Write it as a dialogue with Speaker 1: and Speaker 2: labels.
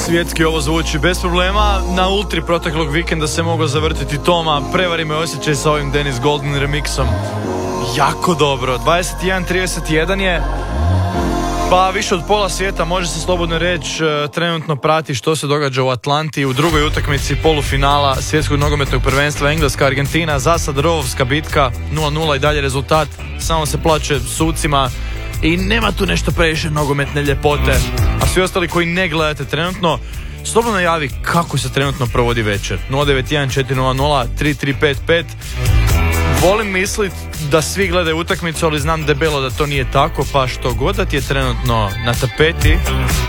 Speaker 1: Svjetski ovo zvuči bez problema. Na ultri proteklog vikenda se mogao zavrtiti Toma. Prevari me osjećaj sa ovim Dennis Golden remixom. Jako dobro. 21:31 je. Pa više od pola svijeta, može se slobodno reći, trenutno prati što se događa u Atlanti u drugoj utakmici polufinala svjetskog nogometnog prvenstva Engleska-Argentina. Za sad rovovska bitka 0:0 i dalje rezultat. Samo se plače sucima i nema tu nešto previše nogometne ljepote. A svi ostali koji ne gledate trenutno, slobodno javi kako se trenutno provodi večer. 091 400 3355. Volim mislit da svi gledaju utakmicu, ali znam debelo da to nije tako, pa što god da ti je trenutno na tapeti,